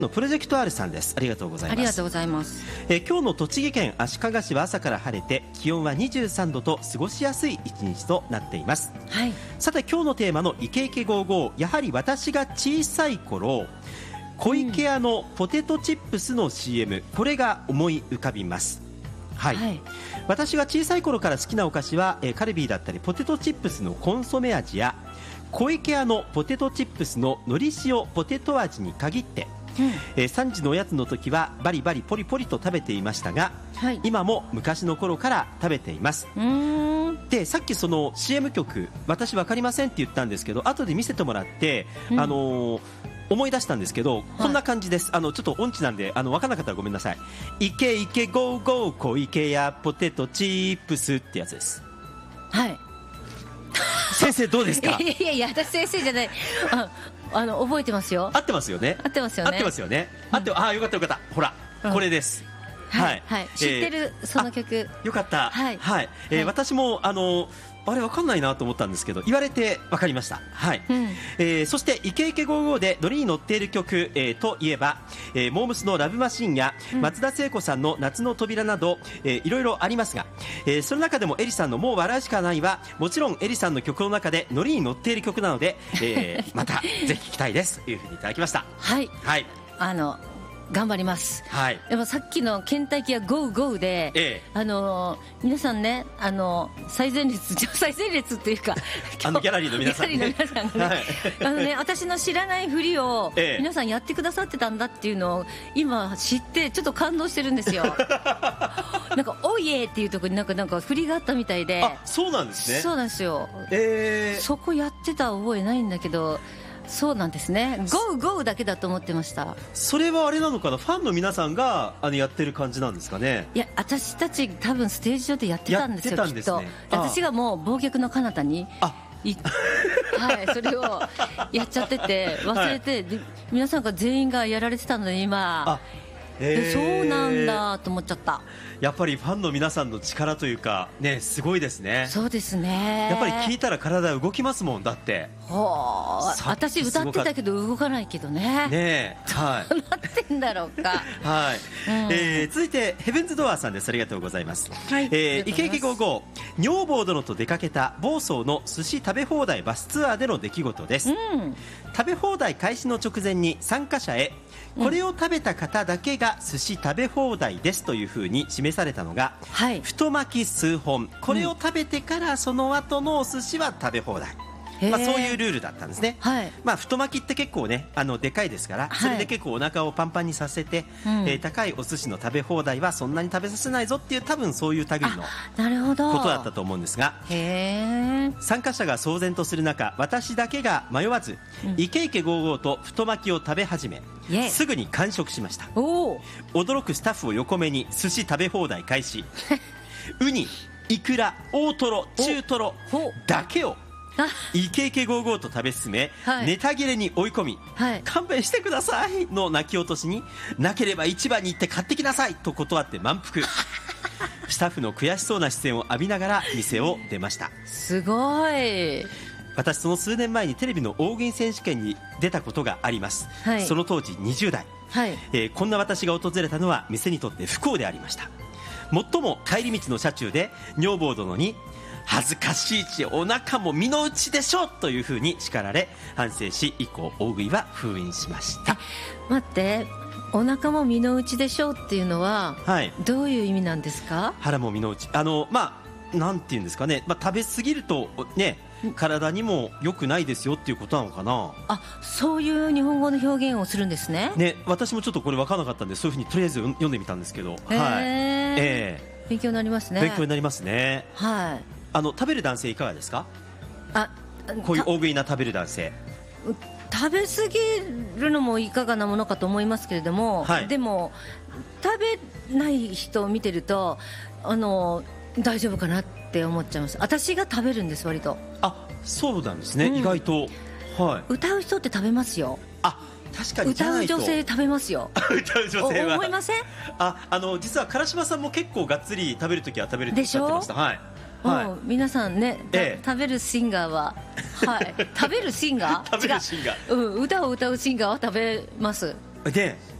のプロジェクト R さんです。ありがとうございます。 ありがとうございます。 今日の栃木県足利市は朝から晴れて気温は23度と過ごしやすい一日となっています、 はい、 さて今日のテーマのイケイケゴーゴー、やはり私が小さい頃湖池屋のポテトチップスの CM、これが思い浮かびます。はい、はい、私が小さい頃から好きなお菓子はカルビーだったりポテトチップスのコンソメ味や湖池屋のポテトチップスののり塩ポテト味に限って3時のおやつの時はバリバリポリポリと食べていましたが、はい、今も昔の頃から食べています。でさっきその CM 曲私分かりませんって言ったんですけど、後で見せてもらって、思い出したんですけど、こんな感じです。ちょっと音痴なんで分からなかったらごめんなさい。イケイケゴーゴー湖池屋ポテトチップスってやつです。はい。先生どうですか？ いやいや私先生じゃない。覚えてますよ。 合ってますよね。 合ってますよね。 合ってますよね。あ、よかったよかった。ほら、これです。 はい、はい、知ってる、その曲。 よかった。はい、はい、私もあれ分かんないなと思ったんですけど言われて分かりました。はい、そしてイケイケゴーゴーでノリに乗っている曲、といえば、モームスのラブマシンや、松田聖子さんの夏の扉など、いろいろありますが、その中でもエリさんのもう笑うしかないはもちろんエリさんの曲の中でノリに乗っている曲なので、またぜひ聴きたいですというふうにいただきました。はい、はい、 頑張ります、はい、でもさっきのケンタッキーはゴーゴーで、皆さんね最前列っていうかギャラリーの皆さんね、 はい、私の知らないふりを皆さんやってくださってたんだっていうのを今知ってちょっと感動してるんですよ。なんかおいえっていうところになんか振りがあったみたいで。 あ、そうなんですね。 そうなんですよ、そこやってた覚えないんだけど、そうなんですね。ゴーゴーだけだと思ってました。 それはあれなのかな、ファンの皆さんがやってる感じなんですかね。 いや私たち多分ステージ上でやってたんですよ、きっと。私がもう忘却の彼方にはい、それをやっちゃってて忘れて、で皆さんが全員がやられてたので今そうなんだと思っちゃった。 やっぱりファンの皆さんの力というかね、すごいですね。 そうですね。 やっぱり聞いたら体動きますもん。だって私歌ってたけど動かないけどね。 ねえ、はい。 なってんだろうか。 はい、続いてヘブンズドアーさんです。ありがとうございます。はい、イケイケゴーゴー、女房殿と出かけた房総の寿司食べ放題バスツアーでの出来事です。食べ放題開始の直前に参加者へこれを食べた方だけが寿司食べ放題ですというふうに示されたのが、太巻き数本、これを食べてからその後のお寿司は食べ放題、そういうルールだったんですね。太巻きって結構ねでかいですから、それで結構お腹をパンパンにさせて、高いお寿司の食べ放題はそんなに食べさせないぞっていう、多分そういう類のことだったと思うんですが、参加者が騒然とする中、私だけが迷わず、イケイケゴーゴーと太巻きを食べ始め、すぐに完食しました。驚くスタッフを横目に寿司食べ放題開始。ウニ、イクラ、大トロ、中トロだけをイケイケゴーゴーと食べ進め、ネタ切れに追い込み、勘弁してくださいの泣き落としに、なければ市場に行って買ってきなさいと断って満腹。スタッフの悔しそうな視線を浴びながら店を出ました。 すごい。 私その数年前にテレビの大食い選手権に出たことがあります、その当時20代、こんな私が訪れたのは店にとって不幸でありました。もっとも帰り道の車中で女房殿に恥ずかしいちお腹も身の内でしょというふうに叱られ、反省し以降大食いは封印しました。 待って、お腹も身の内でしょっていうのは、どういう意味なんですか？ 腹も身の内、なんていうんですかね、食べ過ぎるとね体にも良くないですよっていうことなのかな。 そういう日本語の表現をするんですね。 私もちょっとこれ分からなかったんで、そういうふうにとりあえず読んでみたんですけど、 勉強になりますね。 勉強になりますね。食べる男性いかがですか？こういう大食いな食べる男性、 食べ過ぎるのもいかがなものかと思いますけれども、でも食べない人を見てると大丈夫かなって思っちゃいます。私が食べるんです、割と。 そうなんですね、意外と。 歌う人って食べますよ。 確かに歌う女性食べますよ。 歌う女性は思いません？ 実は唐島さんも結構がっつり食べるときは食べるっておっしゃってました。 皆さんね、食べるシンガーは、食べるシンガー、 食べるシンガー、 歌を歌うシンガーは食べます。 で